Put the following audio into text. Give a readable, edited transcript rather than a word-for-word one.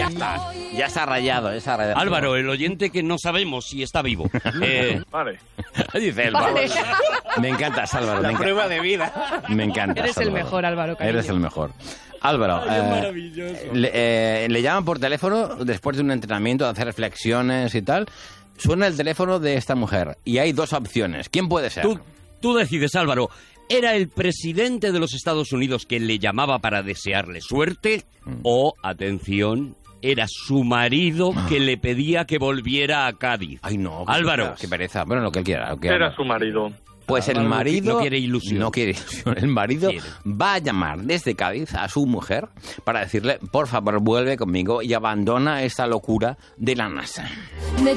Ya está rayado, Álvaro, el oyente que no sabemos si está vivo. Vale. Dice él, Vale. Me encantas, Álvaro. La prueba de vida. Me encantas, Eres el Álvaro. mejor, Álvaro, cariño. Eres el mejor. Álvaro, le llaman por teléfono después de un entrenamiento, de hacer reflexiones y tal. Suena el teléfono de esta mujer y hay dos opciones. ¿Quién puede ser? Tú decides, Álvaro. ¿Era el presidente de los Estados Unidos que le llamaba para desearle suerte? O, atención, era su marido que le pedía que volviera a Cádiz. Ay, no. Álvaro. Qué pereza. Bueno, lo que él quiera. Era su marido. Pues el Álvaro marido... no quiere ilusión. No quiere ilusión. El marido va a llamar desde Cádiz a su mujer para decirle, por favor, vuelve conmigo y abandona esta locura de la NASA.